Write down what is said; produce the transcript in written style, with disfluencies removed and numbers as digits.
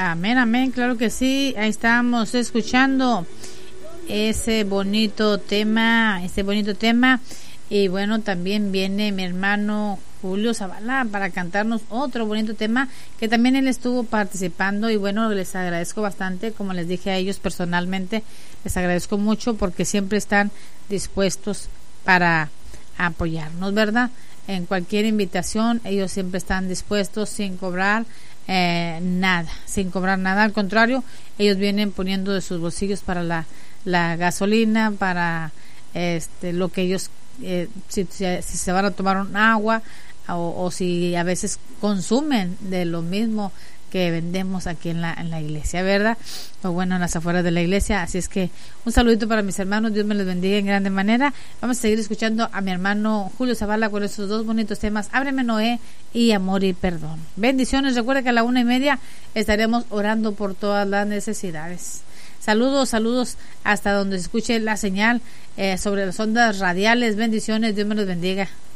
Amén, amén, claro que sí. Ahí estamos escuchando ese bonito tema. Y bueno, también viene mi hermano Julio Zavala para cantarnos otro bonito tema que también él estuvo participando. Y bueno, les agradezco bastante, como les dije a ellos personalmente, les agradezco mucho porque siempre están dispuestos para apoyarnos, ¿verdad? En cualquier invitación ellos siempre están dispuestos sin cobrar nada, al contrario, ellos vienen poniendo de sus bolsillos para la gasolina, para lo que ellos si se van a tomar un agua o si a veces consumen de lo mismo que vendemos aquí en la iglesia, ¿verdad? O bueno, en las afueras de la iglesia. Así es que un saludito para mis hermanos, Dios me los bendiga en grande manera. Vamos a seguir escuchando a mi hermano Julio Zavala con esos dos bonitos temas, Ábreme Noé y Amor y Perdón. Bendiciones, recuerda que a la 1:30 estaremos orando por todas las necesidades. Saludos hasta donde se escuche la señal sobre las ondas radiales. Bendiciones, Dios me los bendiga.